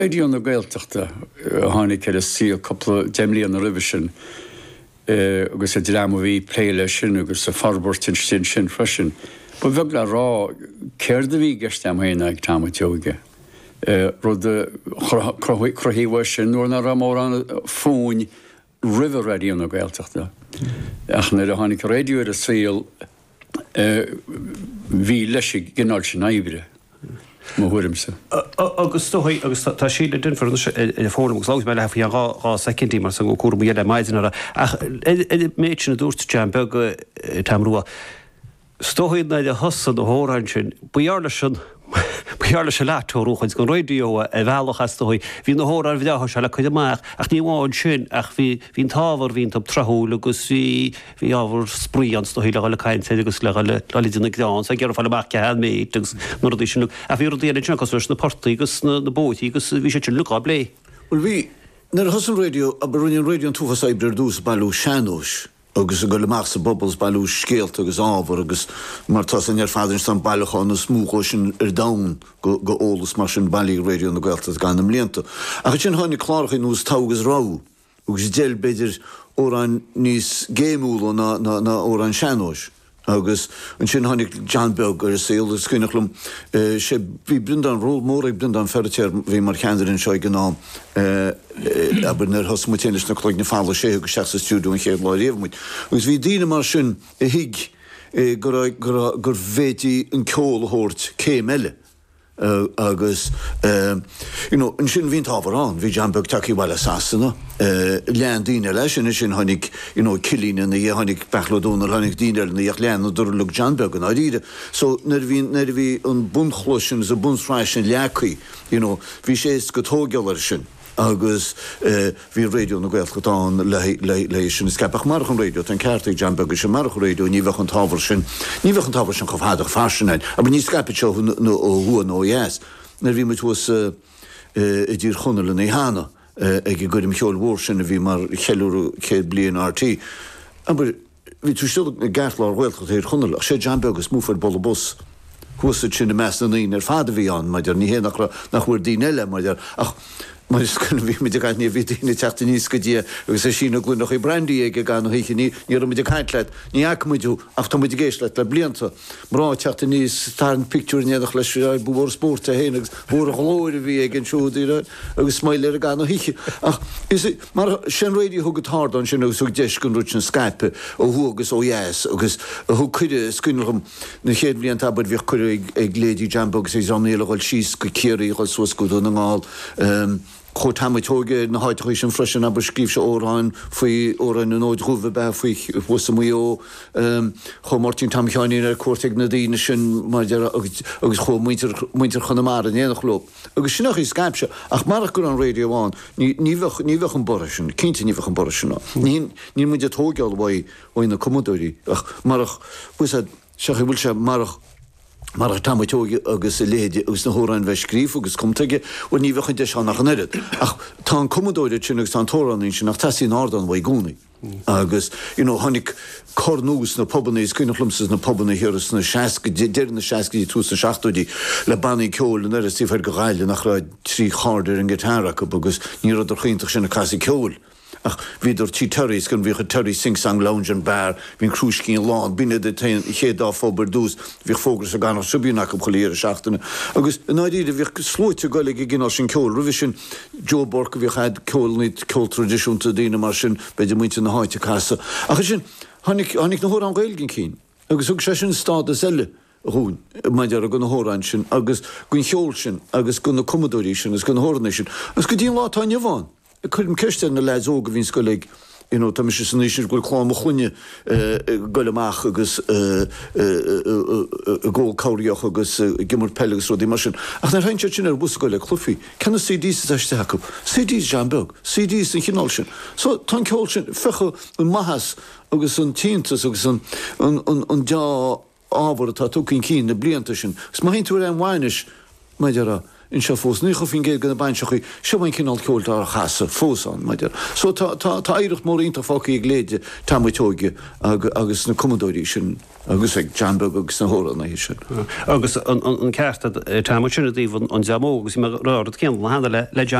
Éidirn na Gaeltachta tháinig ceile sí a coppla deimlíon na rivisin agus a drama bhí pléile sin agus a farbortin sin freisin. Ba bheg le rá céirde bhí gceiste am héana ag táma teoige. Rud crothíhha sin nuair na ramór an fóin river radio na Gaeltachta. Ach na a tháinig radio a síl bhí leis gnáil sin éibre. Móhuirimsa. Agus tóhaí agus tá síle dun for in fórum agus lágus meile hefí rá secondtí mar san go cuairm iad maidinar ach méid sin a dúirt team bega tamrua. Stóhaid na de hosan do hórain sin buarla sin Bearla se letóúchains go radio a bhealach tói hí na hórar bhidá se le chuid amach ach ní bháin sin ach hín táhar hín top trathúil agus hí ábhar spríans do híile le caiinte agus le lína gdáán a ggéar fáil amach head méid agus nó dí sin a bhí déana sin cos na portaí agus na bótaí agus bhí sé sin luá blé. Well bhí nar hosan radio a barúin radio túfas éibre dús bailú seanúis. Agus a go le maach sa bubbles bailú scéalt agus ábhar agus mar tá san fáidir san bailachán na smúchó sin dain go ólas mar sin bailí radio na Gaeltachta gan am léanta. A sin tháinig clárach in nús tágus rá agus déal beidir óráin níos géimúla na óráin seanóis. Agus an sin tháinig John Beg ar a saoil agus cuineachlum sé bhí brindan ról mór ag brindan ferritéir bhí mar cheandarin seo gná aber nar hosmutéiles na chloig na fála sé agus seach sa stúdú an chéad lá réomhmuid. Agus bhí dína mar sin a hiig gur bhétí an ceolthóirt céim eile. Agus an sin bhín tábharán, bhí John Beg takeí bhile sasana, lean díine leis sin sin tháinig cilína na tháinig bechlódúna tháinig díine na dhéach lean na dúr le John Beg an áíide. So nar bhí an bunchlosin a bunsráis sin leacaí, bhí sé go tógealar sin. Agus bhí radio na Gaeltachtáin le sin scapach marach an radio an ceartaigh John Beg sin marach radio ní bheith an tábhar sin chomhádach farsinnaid, aber ní scapit seo ó huan ó yes. Nar bhí muas i dtír chunala na hána ag goidim cheol mhór sin a bhí mar cheúú céad blion RT. Aber bhí tú still na gceartlár Gaeltachta ir chunala sé John Beg agus múfar bolla bus. Huasaid sin na meas na naoin ar fada bhí an, maidir ní hé nach chuir dín eile maidir ach mar is kunn bhí mit gaith ní bhí ní teachta níos go dtí agus é sin glún nach i brandaí ag gan híché ní mit caiintleit ní aicmuidú ach tá muid géisleit le blianta mrá teachta níos tá an picture néadach leis búór sport a héana agus bhór a chlóir bhí ag an siúdaíire agus smaile a gan híché ach is mar sin radio thugad hard an sin agus deis gon rút an Skype ó thugus ó yes agus a thu chuide scuinelm na chéad blianta abad bhí chuir ag léadí John Beg sé annéile gáil síos go céirí gáil suascú na ngáil Chod hamatóge na háitií sin freisin aber scríb se óráin faoi óráin an óid rúbh be faoi bhuasa mú cho Martin Tamcheáin ar cuairteag na daine sin agus cho muintear chunamara néanach lób. Agus sinnach í Skype se ach marach gur an radioáin ní bheith an bora sin, cinnte ní bheith an bora sin. Ní muid atógeall bhaid na commodóí ach marach busa seach bhfuil se marach tamatógi agus a léide agus na hórain bheith scríf agus comtaige ó ní bheitchan de seán nach an erid. Ach tá an commodóide sin agus tá tóranin sin nach tasí nádan bhaid gúnaí. Agus tháinig cornús na pobannaí cuinelumsas na pobanna hiras na seaca deir na seacaí tús na seachtúdí le bannaí ceol an eras tífar go gáile nach ra trí cháidir an gitáracha agus ní rud ar chuintach sin na casí ceol. Ach viidir tí tuiris gon bhícha tuirí sing-sang lounge an bar, hín cruúscín lán, bíine de chéadá fóbar dús, bhíh fógus a gan subíúnach go choléir seachtainna. Agus náidíide bhíh slóite goile i gginál sin ceol, ruhí sin Joe Bork bhíh had ceol níd ceol tradiisiúnta daine mar sin beidir muinte na háite casa. Ach sin hánig na hór an gailgin cín, agus ug sé sin stád a selle. Hún, maidir a gon na hórain sin, agus gon cheol sin, agus gon na commodóí sin, agus gon na hórain sin, agus go díon lá táine bháin. Chuim ceiste na leid óga hín scolig, tá mis san isir goil chláim a chunne goileach agus ggóil cáiríoch agus gimmar pelegus rodí mar sin. Ach na hainte sin ar bus goile chlufií, cena CDs eiste hacu. CDs John Beg, CDs an chinál sin. So tá ceol sin fecha an mahas agus an tíntas agus an dá ábhar atá tucinn cín na blianta sin. Gus má hinn tú an bhhainis maidir in se fós ní go fin géad gan bain chuí seoin cinál ceúil ar chaasa fósán maidir. So tá éirecht mór inta fáí ag léide tamtóige agus na commodóí sin agus ag Janbeg agus na hóra na hí sin. Agus an ceart táisiúna dtíh an deamógus mar rá céan le